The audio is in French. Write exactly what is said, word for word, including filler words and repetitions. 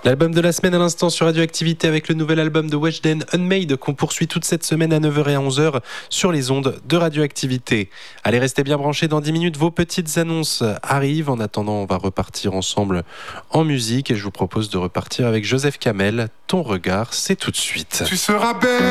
L'album de la semaine à l'instant sur Radioactivité avec le nouvel album de Weshden, Unmade, qu'on poursuit toute cette semaine à neuf heures et à onze heures sur les ondes de Radioactivité. Allez, restez bien branchés, dans dix minutes, vos petites annonces arrivent. En attendant, on va repartir ensemble en musique et je vous propose de repartir avec Joseph Kamel. Ton regard, c'est tout de suite. Tu seras belle.